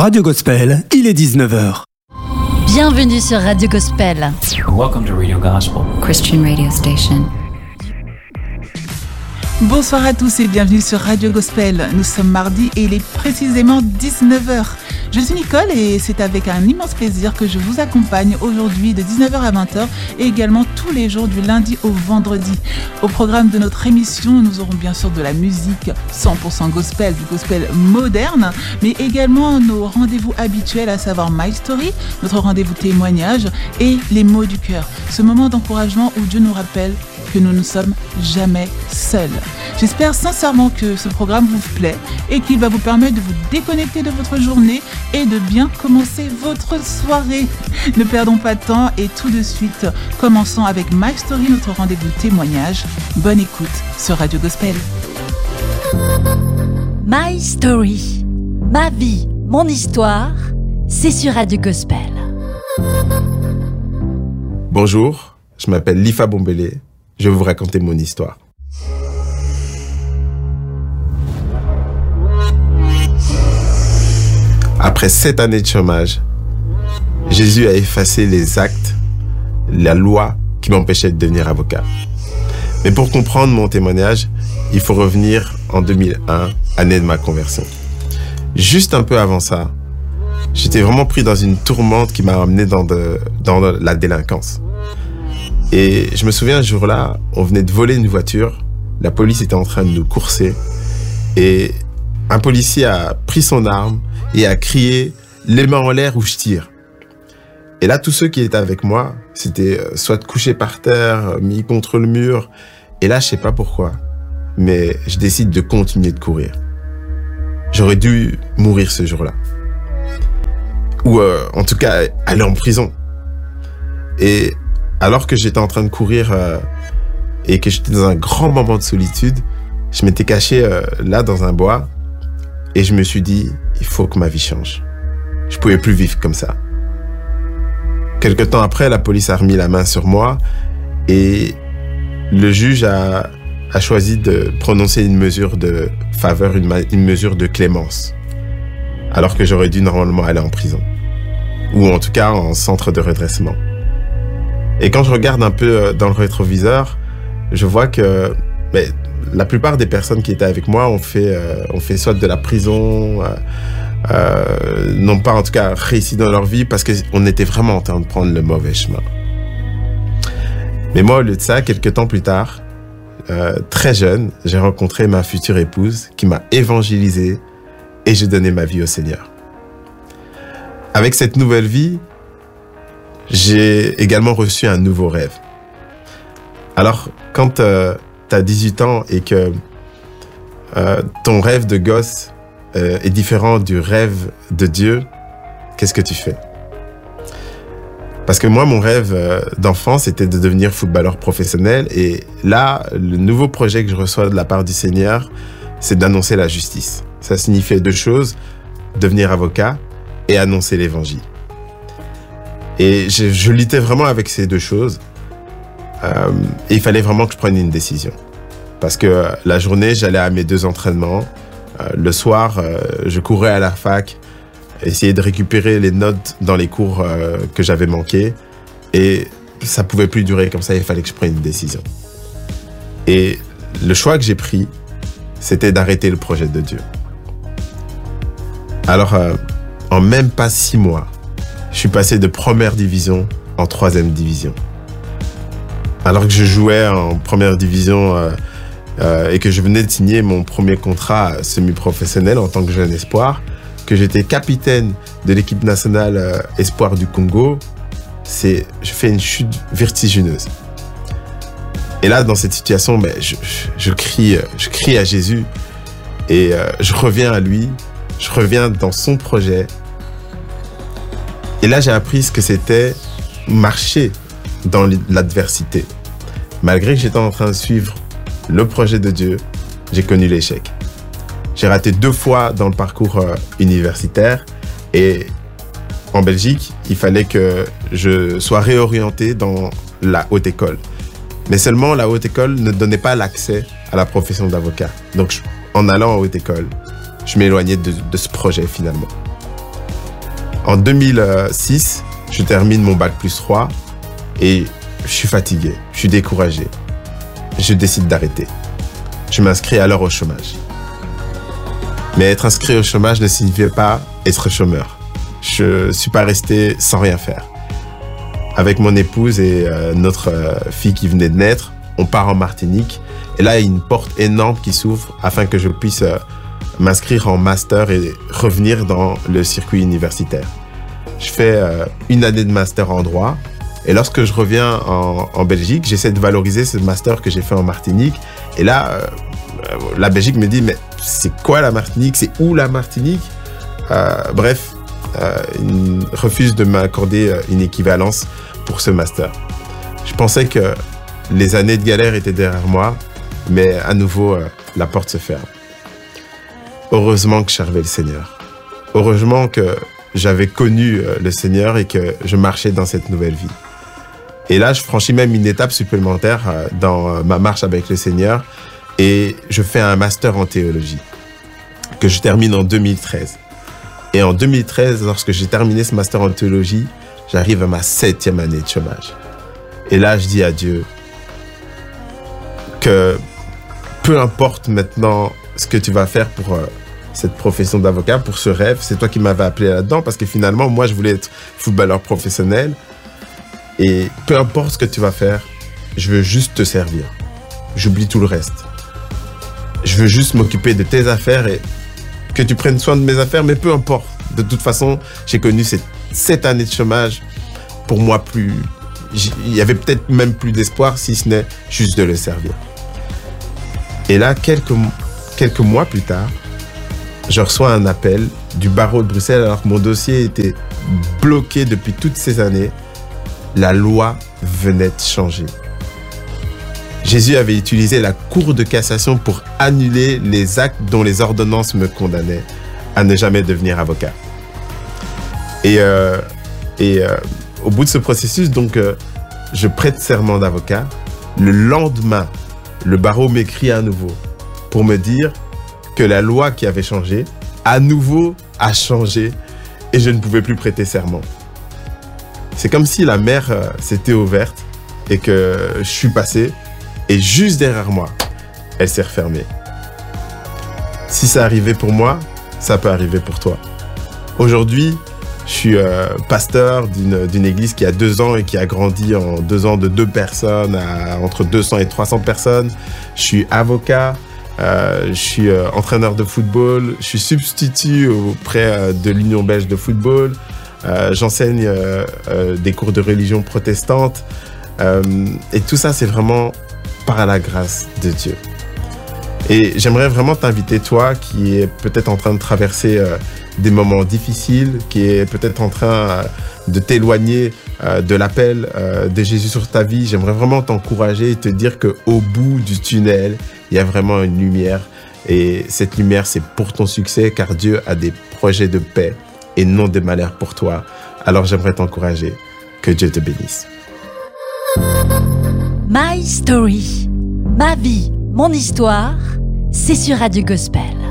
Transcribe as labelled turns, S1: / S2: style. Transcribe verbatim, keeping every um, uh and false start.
S1: Radio Gospel, il est dix-neuf heures.
S2: Bienvenue sur Radio Gospel.
S3: Welcome to Radio Gospel,
S4: Christian radio station.
S5: Bonsoir à tous et bienvenue sur Radio Gospel. Nous sommes mardi et il est précisément dix-neuf heures. Je suis Nicole et c'est avec un immense plaisir que je vous accompagne aujourd'hui de dix-neuf heures à vingt heures et également tous les jours du lundi au vendredi. Au programme de notre émission, nous aurons bien sûr de la musique cent pour cent gospel, du gospel moderne, mais également nos rendez-vous habituels, à savoir My Story, notre rendez-vous témoignage et les mots du cœur. Ce moment d'encouragement où Dieu nous rappelle que nous ne sommes jamais seuls. J'espère sincèrement que ce programme vous plaît et qu'il va vous permettre de vous déconnecter de votre journée et de bien commencer votre soirée. Ne perdons pas de temps et tout de suite, commençons avec My Story, notre rendez-vous témoignage. Bonne écoute sur Radio Gospel.
S2: My Story, ma vie, mon histoire, c'est sur Radio Gospel.
S6: Bonjour, je m'appelle Lifa Bombele. Je vais vous raconter mon histoire. Après sept années de chômage, Jésus a effacé les actes, la loi qui m'empêchait de devenir avocat. Mais pour comprendre mon témoignage, il faut revenir en deux mille un, année de ma conversion. Juste un peu avant ça, j'étais vraiment pris dans une tourmente qui m'a amené dans, de, dans de la délinquance. Et je me souviens, un jour-là, on venait de voler une voiture, la police était en train de nous courser, et un policier a pris son arme et a crié « les mains en l'air ou je tire ». Et là, tous ceux qui étaient avec moi, c'était soit couchés par terre, mis contre le mur, et là, je sais pas pourquoi, mais je décide de continuer de courir. J'aurais dû mourir ce jour-là. Ou euh, en tout cas, aller en prison. Et alors que j'étais en train de courir euh, et que j'étais dans un grand moment de solitude, je m'étais caché euh, là dans un bois et je me suis dit, il faut que ma vie change. Je pouvais plus vivre comme ça. Quelque temps après, la police a remis la main sur moi et le juge a, a choisi de prononcer une mesure de faveur, une, une mesure de clémence, alors que j'aurais dû normalement aller en prison, ou en tout cas en centre de redressement. Et quand je regarde un peu dans le rétroviseur, je vois que mais, la plupart des personnes qui étaient avec moi ont fait, euh, ont fait soit de la prison, euh, euh, n'ont pas en tout cas réussi dans leur vie parce qu'on était vraiment en train de prendre le mauvais chemin. Mais moi, au lieu de ça, quelques temps plus tard, euh, très jeune, j'ai rencontré ma future épouse qui m'a évangélisé et j'ai donné ma vie au Seigneur. Avec cette nouvelle vie, j'ai également reçu un nouveau rêve. Alors, quand euh, tu as dix-huit ans et que euh, ton rêve de gosse euh, est différent du rêve de Dieu, qu'est-ce que tu fais? Parce que moi, mon rêve euh, d'enfant, c'était de devenir footballeur professionnel. Et là, le nouveau projet que je reçois de la part du Seigneur, c'est d'annoncer la justice. Ça signifiait deux choses, devenir avocat et annoncer l'évangile. Et je, je luttais vraiment avec ces deux choses. Euh, et il fallait vraiment que je prenne une décision. Parce que euh, la journée, j'allais à mes deux entraînements. Euh, le soir, euh, je courais à la fac, essayer de récupérer les notes dans les cours euh, que j'avais manqués. Et ça pouvait plus durer comme ça, il fallait que je prenne une décision. Et le choix que j'ai pris, c'était d'arrêter le projet de Dieu. Alors, euh, en même pas six mois, je suis passé de première division en troisième division. Alors que je jouais en première division euh, euh, et que je venais de signer mon premier contrat semi-professionnel en tant que jeune espoir, que j'étais capitaine de l'équipe nationale euh, espoir du Congo, c'est, je fais une chute vertigineuse. Et là, dans cette situation, ben, je, je, je, crie, je crie à Jésus et euh, je reviens à lui, je reviens dans son projet. Et là, j'ai appris ce que c'était marcher dans l'adversité. Malgré que j'étais en train de suivre le projet de Dieu, j'ai connu l'échec. J'ai raté deux fois dans le parcours euh, universitaire et en Belgique, il fallait que je sois réorienté dans la haute école. Mais seulement la haute école ne donnait pas l'accès à la profession d'avocat. Donc, je, en allant en haute école, je m'éloignais de, de ce projet finalement. En deux mille six, je termine mon bac plus trois et je suis fatigué, je suis découragé. Je décide d'arrêter. Je m'inscris alors au chômage. Mais être inscrit au chômage ne signifiait pas être chômeur. Je ne suis pas resté sans rien faire. Avec mon épouse et euh, notre euh, fille qui venait de naître, on part en Martinique. Et là, il y a une porte énorme qui s'ouvre afin que je puisse euh, m'inscrire en master et revenir dans le circuit universitaire. Je fais euh, une année de master en droit. Et lorsque je reviens en, en Belgique, j'essaie de valoriser ce master que j'ai fait en Martinique. Et là, euh, la Belgique me dit, mais c'est quoi la Martinique? C'est où la Martinique? euh, Bref, euh, ils refusent de m'accorder une équivalence pour ce master. Je pensais que les années de galère étaient derrière moi, mais à nouveau, euh, la porte se ferme. Heureusement que je servais le Seigneur. Heureusement que j'avais connu euh, le Seigneur et que je marchais dans cette nouvelle vie. Et là, je franchis même une étape supplémentaire euh, dans euh, ma marche avec le Seigneur et je fais un master en théologie que je termine en deux mille treize. Et en deux mille treize, lorsque j'ai terminé ce master en théologie, j'arrive à ma septième année de chômage. Et là, je dis à Dieu que peu importe maintenant ce que tu vas faire pour euh, cette profession d'avocat, pour ce rêve, c'est toi qui m'avais appelé là-dedans parce que finalement, moi, je voulais être footballeur professionnel. Et peu importe ce que tu vas faire, je veux juste te servir. J'oublie tout le reste. Je veux juste m'occuper de tes affaires et que tu prennes soin de mes affaires, mais peu importe. De toute façon, j'ai connu cette, cette année de chômage. Pour moi, plus, il y avait peut-être même plus d'espoir, si ce n'est juste de le servir. Et là, quelques, quelques mois plus tard, je reçois un appel du barreau de Bruxelles alors que mon dossier était bloqué depuis toutes ces années. La loi venait de changer. Jésus avait utilisé la Cour de cassation pour annuler les actes dont les ordonnances me condamnaient à ne jamais devenir avocat. Et, euh, et euh, au bout de ce processus, donc, euh, je prête serment d'avocat. Le lendemain, le barreau m'écrit à nouveau pour me dire que la loi qui avait changé, à nouveau, a changé et je ne pouvais plus prêter serment. C'est comme si la mer euh, s'était ouverte et que je suis passé et juste derrière moi, elle s'est refermée. Si ça arrivait pour moi, ça peut arriver pour toi. Aujourd'hui, je suis euh, pasteur d'une, d'une église qui a deux ans et qui a grandi en deux ans de deux personnes à entre deux cents et trois cents personnes. Je suis avocat, euh, je suis euh, entraîneur de football, je suis substitut auprès euh, de l'Union belge de football. Euh, j'enseigne euh, euh, des cours de religion protestante. Euh, et tout ça, c'est vraiment par la grâce de Dieu. Et j'aimerais vraiment t'inviter, toi, qui est peut-être en train de traverser euh, des moments difficiles, qui est peut-être en train euh, de t'éloigner euh, de l'appel euh, de Jésus sur ta vie. J'aimerais vraiment t'encourager et te dire qu'au bout du tunnel, il y a vraiment une lumière. Et cette lumière, c'est pour ton succès, car Dieu a des projets de paix et non de malheur pour toi. Alors j'aimerais t'encourager. Que Dieu te bénisse.
S2: My Story, ma vie, mon histoire, c'est sur Radio Gospel.